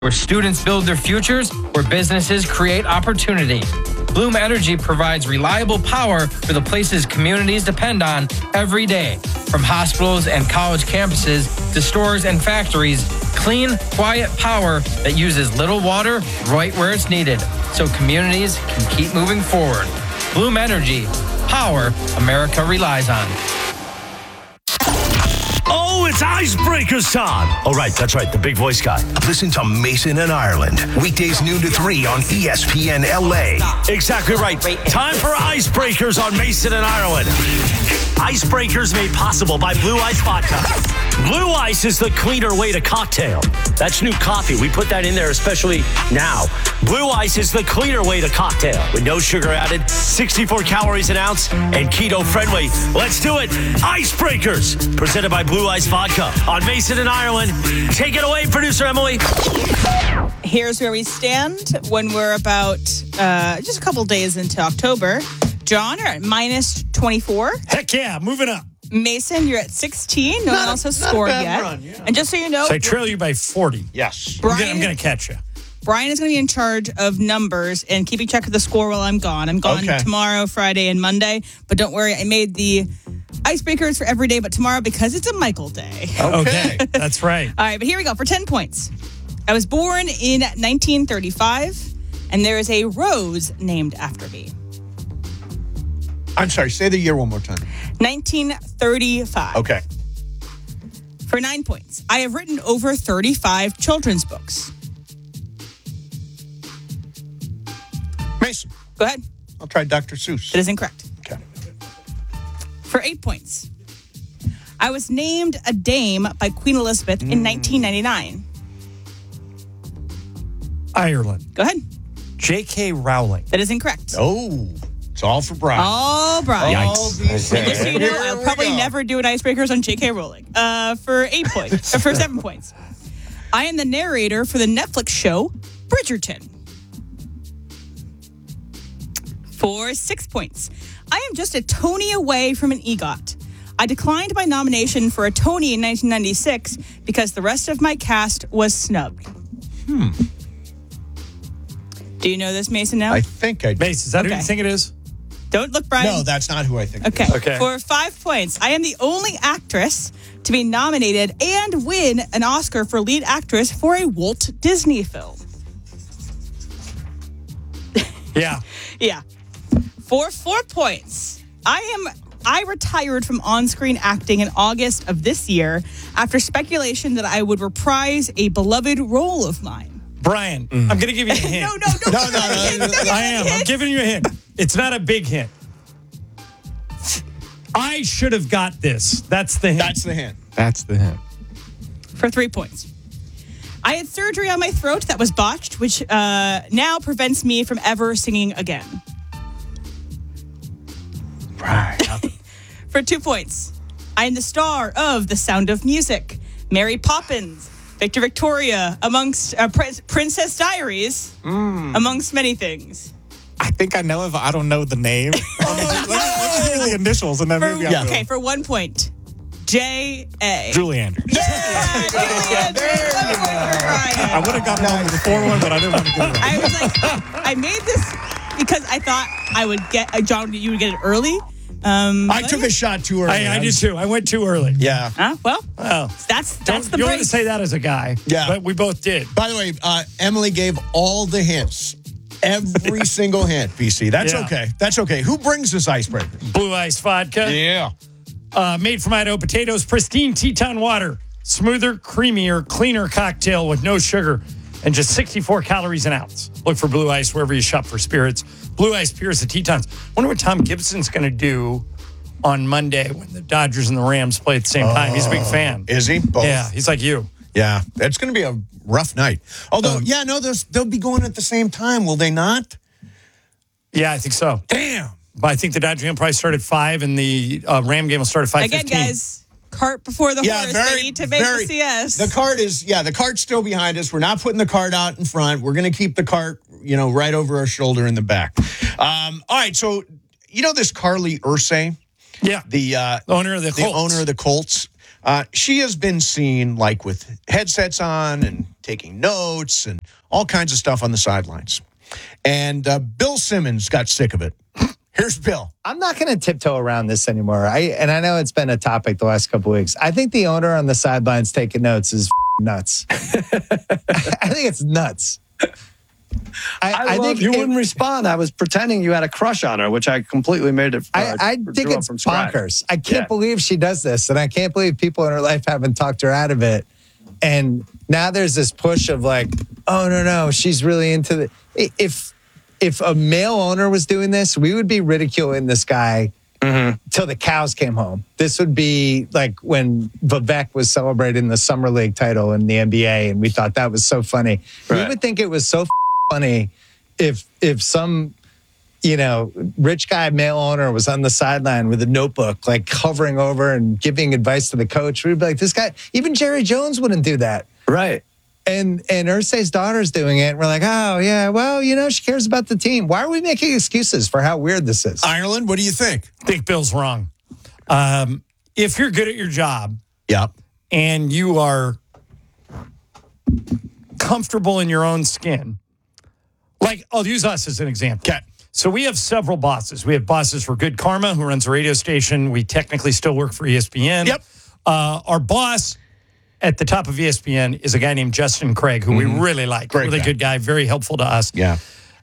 where students build their futures, where businesses create opportunity. Bloom Energy provides reliable power for the places communities depend on every day. From hospitals and college campuses to stores and factories, clean, quiet power that uses little water right where it's needed, so communities can keep moving forward. Bloom Energy, power America relies on. Oh, it's Icebreakers time. Oh, right. That's right. The big voice guy. Listen to Mason and Ireland. Weekdays noon to 3 on ESPN LA. Exactly right. Time for Icebreakers on Mason and Ireland. Icebreakers made possible by Blue Ice Vodka. Blue Ice is the cleaner way to cocktail. That's new coffee. We put that in there especially now. Blue Ice is the cleaner way to cocktail with no sugar added, 64 calories an ounce, and keto friendly. Let's do it. Icebreakers, presented by Blue Ice Vodka on Mason and Ireland. Take it away, producer Emily. Here's where we stand when we're about just a couple days into October. John, you're at minus 24. Heck yeah, moving up. Mason, you're at 16. No one else has scored yet. Run, yeah. And just so you know, So I trail you by 40. Yes. Brian, I'm going to catch you. Brian is going to be in charge of numbers and keeping track of the score while I'm gone. I'm gone tomorrow, Friday, and Monday. But don't worry, I made the icebreakers for every day but tomorrow because it's a Michael day. Okay, that's right. All right, but here we go for 10 points. I was born in 1935, and there is a rose named after me. I'm sorry, say the year one more time. 1935. Okay. For 9 points, I have written over 35 children's books. Mason, Go ahead. I'll try Dr. Seuss. That is incorrect. Okay. For 8 points, I was named a dame by Queen Elizabeth in 1999. Ireland. Go ahead. J.K. Rowling. That is incorrect. Oh, it's all for Brian. All Brian. All these And just so you know, Here I'll we probably go. never do an icebreakers on J.K. Rowling. For 8 points, for 7 points, I am the narrator for the Netflix show Bridgerton. For 6 points, I am just a Tony away from an EGOT. I declined my nomination for a Tony in 1996 because the rest of my cast was snubbed. Do you know this, Mason, now? I think I do. Mace, is that who Okay. you think it is? Don't look, Brian. No, that's not who I think. Okay. Okay. For 5 points, I am the only actress to be nominated and win an Oscar for lead actress for a Walt Disney film. Yeah. Yeah. For 4 points, I retired from on-screen acting in August of this year after speculation that I would reprise a beloved role of mine. Brian, I'm going to give you a hint. No. I am. I'm giving you a hint. It's not a big hint. I should have got this. That's the hint. That's the hint. That's the hint. For 3 points. I had surgery on my throat that was botched, which now prevents me from ever singing again. Right. For 2 points, I am the star of The Sound of Music, Mary Poppins, Victor Victoria, amongst Princess Diaries, amongst many things. I think I know it, but I don't know the name. Let's hear the initials, and then maybe I will. Okay, for 1 point, J.A. Julie Andrews. I I would have gotten on the 4-1, but I didn't want to get it wrong. was like, I made this because I thought I would get, John, you would get it early. I took a shot too early. I did too. I went too early. Yeah. Well, Well, that's the you want break. to say that as a guy. Yeah. But we both did. By the way, Emily gave all the hints. Every single hint, BC. That's Yeah. okay. That's okay. Who brings this icebreaker? Blue Ice Vodka. Yeah. Made from Idaho potatoes, pristine Teton water. Smoother, creamier, cleaner cocktail with no sugar and just 64 calories an ounce. Look for Blue Ice wherever you shop for spirits. Blue Ice Piers at Tetons. Wonder what Tom Gibson's going to do on Monday when the Dodgers and the Rams play at the same time. He's a big fan. Is he? Both. Yeah, he's like you. Yeah. It's going to be a rough night. Although, they'll be going at the same time, will they not? Yeah, I think so. Damn. But I think the Dodger game probably start at 5 and the Ram game will start at 5:15. Again, guys, cart before the horse. They need to make the CS. The cart's still behind us. We're not putting the cart out in front. We're going to keep the cart, right over our shoulder in the back. All right, so this Carly Ursay? Yeah. The owner of the Colts. owner of the Colts. She has been seen like with headsets on and taking notes and all kinds of stuff on the sidelines. And Bill Simmons got sick of it. Here's Bill. I'm not going to tiptoe around this anymore. I know it's been a topic the last couple of weeks. I think the owner on the sidelines taking notes is nuts. I think it's nuts. I think you wouldn't respond. I was pretending you had a crush on her, which I completely made it. I think it's bonkers. I can't believe she does this, and I can't believe people in her life haven't talked her out of it. And now there's this push of like, oh no, she's really into the. If a male owner was doing this, we would be ridiculing this guy till the cows came home. This would be like when Vivek was celebrating the Summer League title in the NBA, and we thought that was so funny. Right. We would think it was so funny if some, rich guy male owner was on the sideline with a notebook, like hovering over and giving advice to the coach. We'd be like, this guy, even Jerry Jones wouldn't do that. Right. And Irsay's daughter's doing it. And we're like, oh, yeah, well, she cares about the team. Why are we making excuses for how weird this is? Ireland, what do you think? I think Bill's wrong. If you're good at your job and you are comfortable in your own skin, like I'll use us as an example. Okay. So we have several bosses. We have bosses for Good Karma, who runs a radio station. We technically still work for ESPN. Yep. Our boss at the top of ESPN is a guy named Justin Craig, who we really like. Great guy. Good guy, very helpful to us. Yeah.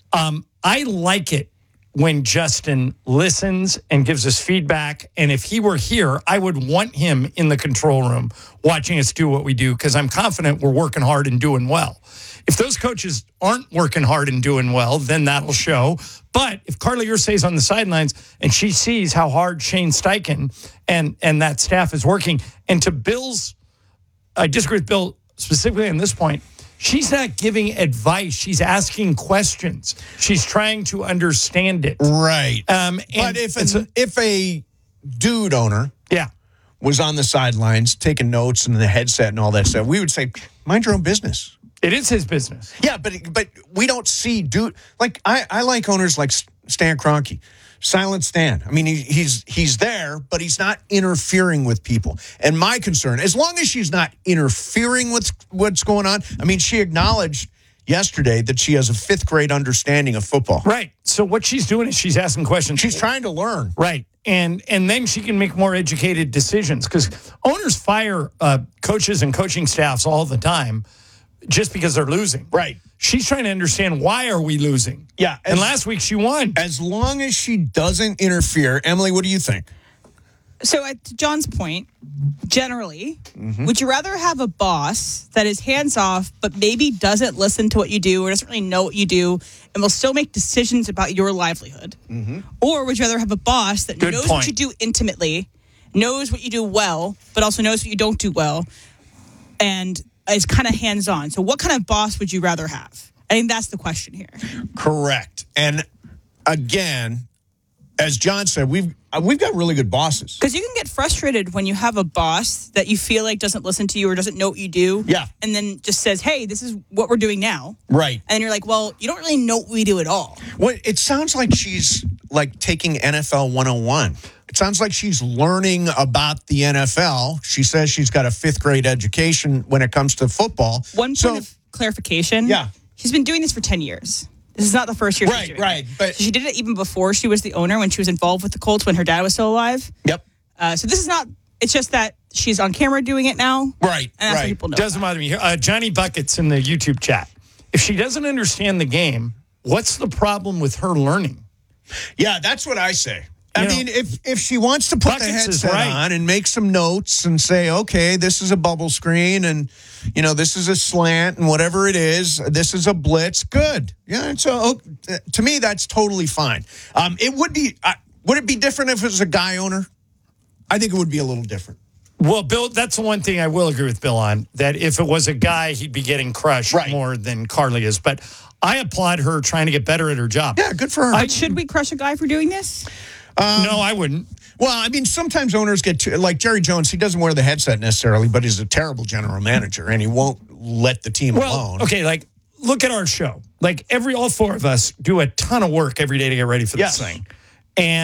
I like it when Justin listens and gives us feedback. And if he were here, I would want him in the control room watching us do what we do, because I'm confident we're working hard and doing well. If those coaches aren't working hard and doing well, then that'll show. But if Carly Ursay's on the sidelines and she sees how hard Shane Steichen and that staff is working, and to Bill's, I disagree with Bill specifically on this point, she's not giving advice. She's asking questions. She's trying to understand it. Right. But if a dude owner was on the sidelines taking notes and the headset and all that stuff, we would say, mind your own business. It is his business. Yeah, but we don't see dude like I like owners like Stan Kroenke. Silent Stan. I mean, he's there, but he's not interfering with people. And my concern, as long as she's not interfering with what's going on, I mean, she acknowledged yesterday that she has a 5th grade understanding of football. Right. So what she's doing is she's asking questions. She's trying to learn. Right. And then she can make more educated decisions, because owners fire coaches and coaching staffs all the time just because they're losing. Right. She's trying to understand, why are we losing? Yeah. And last week she won. As long as she doesn't interfere. Emily, what do you think? So at John's point, generally, would you rather have a boss that is hands-off but maybe doesn't listen to what you do or doesn't really know what you do and will still make decisions about your livelihood? Or would you rather have a boss that knows what you do intimately, knows what you do well, but also knows what you don't do well, and is kind of hands-on? So what kind of boss would you rather have? I think that's the question here. Correct. And again, as John said, we've got really good bosses. Because you can get frustrated when you have a boss that you feel like doesn't listen to you or doesn't know what you do. Yeah. And then just says, hey, this is what we're doing now. Right. And you're like, well, you don't really know what we do at all. Well, it sounds like she's like taking NFL 101. It sounds like she's learning about the NFL. She says she's got a 5th grade education when it comes to football. One point of clarification. Yeah. She's been doing this for 10 years. This is not the first year she's doing it. But she did it even before she was the owner, when she was involved with the Colts when her dad was still alive. Yep. So this is not, it's just that she's on camera doing it now. Right. And that's what people know. Doesn't bother me. Johnny Buckets in the YouTube chat. If she doesn't understand the game, what's the problem with her learning? Yeah, that's what I say. I mean, if she wants to put the headset on and make some notes and say, okay, this is a bubble screen and, this is a slant and whatever it is, this is a blitz, good. Yeah, so to me, that's totally fine. It would it be different if it was a guy owner? I think it would be a little different. Well, Bill, that's the one thing I will agree with Bill on, that if it was a guy, he'd be getting crushed more than Carly is. But I applaud her trying to get better at her job. Yeah, good for her. Should we crush a guy for doing this? No, I wouldn't. Well, I mean, sometimes owners get too, like Jerry Jones, he doesn't wear the headset necessarily, but he's a terrible general manager, and he won't let the team alone. Okay, like, look at our show. Like, all 4 of us do a ton of work every day to get ready for this thing. And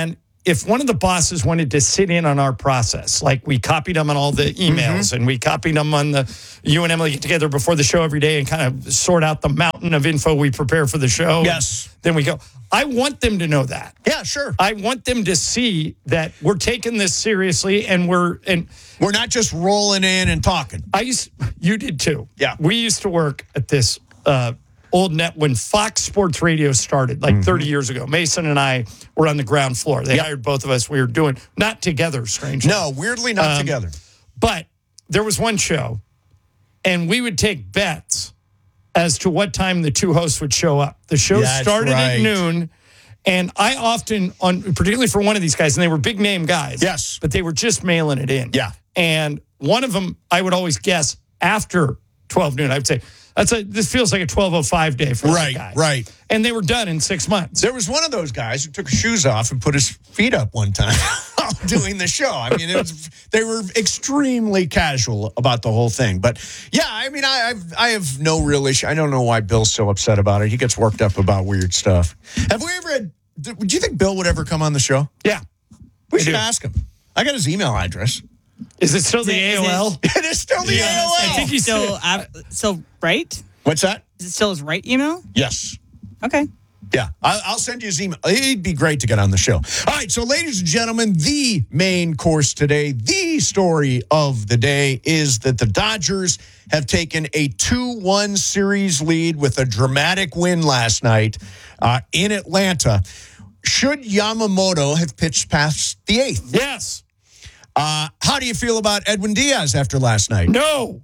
if one of the bosses wanted to sit in on our process, like we copied them on all the emails and we copied them on you and Emily get together before the show every day and kind of sort out the mountain of info we prepare for the show. Yes. Then we go. I want them to know that. Yeah, sure. I want them to see that we're taking this seriously and we're not just rolling in and talking. You did too. Yeah. We used to work at this old net when Fox Sports Radio started, like 30 years ago. Mason and I were on the ground floor. They hired both of us. We were doing, not together, strangely. No, weirdly not together. But there was one show, and we would take bets as to what time the two hosts would show up. The show started at noon, and I often, particularly for one of these guys, and they were big name guys. Yes. But they were just mailing it in. Yeah. And one of them, I would always guess after 12 noon. I would say, this feels like a 12:05 day for that guy. Right. And they were done in 6 months. There was one of those guys who took his shoes off and put his feet up one time while doing the show. I mean, they were extremely casual about the whole thing. But yeah, I mean, I have no real issue. I don't know why Bill's so upset about it. He gets worked up about weird stuff. Have we ever had? Do you think Bill would ever come on the show? Yeah, we should ask him. I got his email address. Is it still the AOL? It is still the AOL. I think he's still right. What's that? Is it still his right email? Yes. Okay. Yeah, I'll send you his email. It'd be great to get on the show. All right, so ladies and gentlemen, the main course today, the story of the day is that the Dodgers have taken a 2-1 series lead with a dramatic win last night in Atlanta. Should Yamamoto have pitched past the eighth? Yes. How do you feel about Edwin Diaz after last night? No.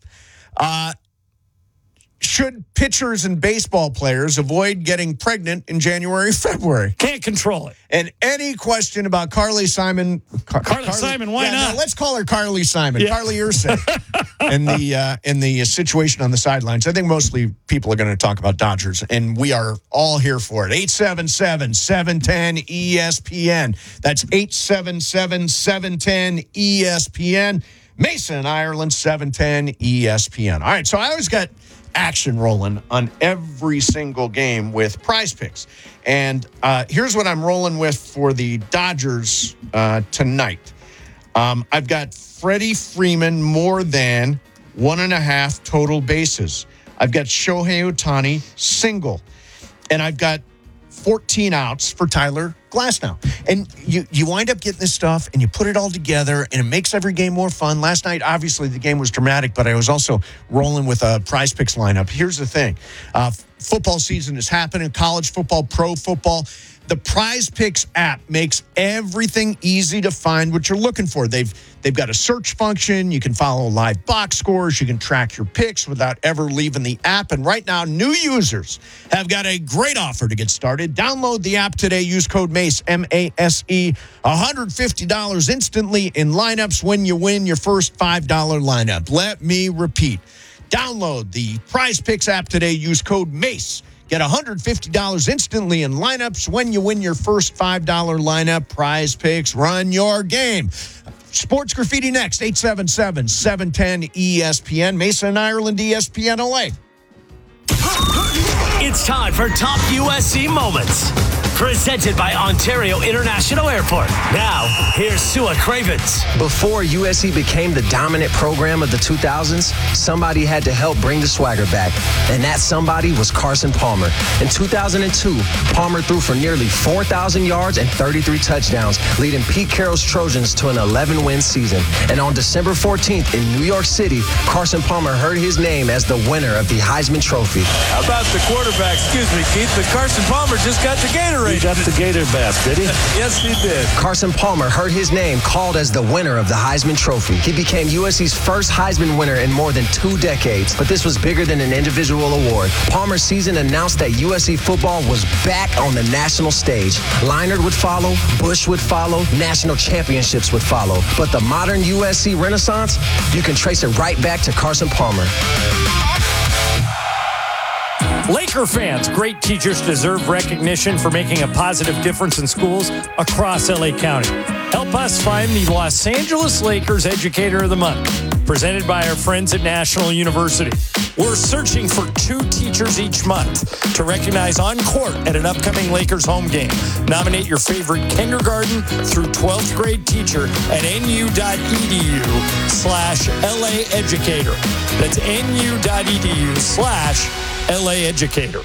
Should pitchers and baseball players avoid getting pregnant in January, February? Can't control it. And any question about Carly Simon? Carly Simon, why not? No, let's call her Carly Simon. Yeah. Carly Ursay. in the situation on the sidelines. I think mostly people are going to talk about Dodgers, and we are all here for it. 877-710-ESPN. That's 877-710-ESPN. Mason, Ireland, 710 ESPN. All right, so I always got action rolling on every single game with Prize Picks. And here's what I'm rolling with for the Dodgers tonight. I've got Freddie Freeman more than 1.5 total bases. I've got Shohei Ohtani single. And I've got 14 outs for Tyler Glasnow. And you wind up getting this stuff and you put it all together and it makes every game more fun. Last night, obviously, the game was dramatic, but I was also rolling with a Prize Picks lineup. Here's the thing. Football season is happening, college football, pro football. The Prize Picks app makes everything easy to find what you're looking for. They've got a search function. You can follow live box scores. You can track your picks without ever leaving the app. And right now, new users have got a great offer to get started. Download the app today. Use code MACE, M-A-S-E, $150 instantly in lineups when you win your first $5 lineup. Let me repeat. Download the Prize Picks app today. Use code MACE. Get $150 instantly in lineups when you win your first $5 lineup. Prize Picks, run your game. Sports Graffiti next, 877-710-ESPN. Mason and Ireland, ESPN LA. It's time for Top USC Moments. Presented by Ontario International Airport. Now, here's Sua Cravens. Before USC became the dominant program of the 2000s, somebody had to help bring the swagger back. And that somebody was Carson Palmer. In 2002, Palmer threw for nearly 4,000 yards and 33 touchdowns, leading Pete Carroll's Trojans to an 11-win season. And on December 14th in New York City, Carson Palmer heard his name as the winner of the Heisman Trophy. How about the quarterback? Excuse me, Keith, but Carson Palmer just got the Gatorade. He got the Gator bath, did he? Yes, he did. Carson Palmer heard his name called as the winner of the Heisman Trophy. He became USC's first Heisman winner in more than 2 decades, but this was bigger than an individual award. Palmer's season announced that USC football was back on the national stage. Leinart would follow, Bush would follow, national championships would follow. But the modern USC renaissance, you can trace it right back to Carson Palmer. Laker fans, great teachers deserve recognition for making a positive difference in schools across LA County. Help us find the Los Angeles Lakers Educator of the Month, presented by our friends at National University. We're searching for 2 teachers each month to recognize on court at an upcoming Lakers home game. Nominate your favorite kindergarten through 12th grade teacher at nu.edu/LA Educator. That's nu.edu/LA Educator.